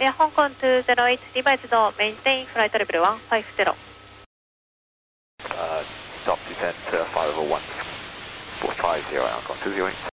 Hong Kong 208, device no maintain flight level 150. Stop descent 501, 450, Hong Kong 208.